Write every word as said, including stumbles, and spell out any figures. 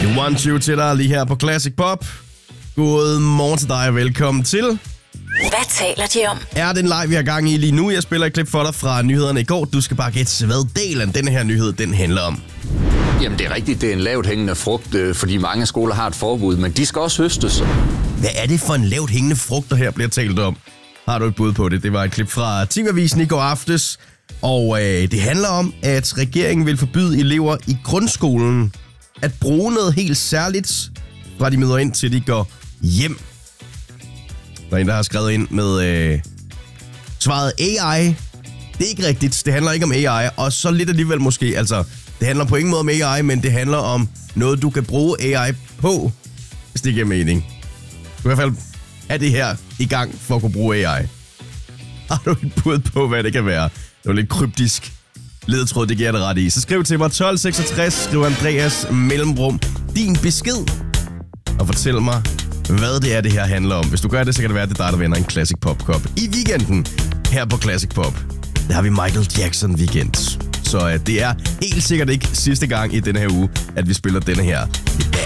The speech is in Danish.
One Two til dig lige her på Classic Pop. God morgen til dig og velkommen til. Hvad taler de om? Er den live, vi har gang i lige nu? Jeg spiller et klip for dig fra nyhederne i går. Du skal bare gætte, hvad delen af denne her nyhed, den handler om. Jamen det er rigtigt, det er en lavt hængende frugt, fordi mange skoler har et forbud, men de skal også høstes. Hvad er det for en lavt hængende frugt, der her bliver talt om? Har du et bud på det? Det var et klip fra T V-avisen i går aftes. Og øh, det handler om, at regeringen vil forbyde elever i grundskolen at bruge noget helt særligt, fra de møder ind til de går hjem. Der er en, der har skrevet ind med øh, svaret A I. Det er ikke rigtigt. Det handler ikke om A I. Og så lidt alligevel måske. Altså, det handler på ingen måde om A I, men det handler om noget, du kan bruge A I på, hvis det giver mening. I hvert fald er det her i gang for at kunne bruge A I. Har du et bud på, hvad det kan være? Det var lidt kryptisk ledetråd, det giver det ret i. Så skriv til mig tolv seksogtres, skriv Andreas mellemrum din besked, og fortæl mig, hvad det er, det her handler om. Hvis du gør det, så kan det være, at det er dig, der vinder en Classic Pop Cup i weekenden her på Classic Pop. Der har vi Michael Jackson weekend. Så uh, det er helt sikkert ikke sidste gang i denne her uge, at vi spiller denne her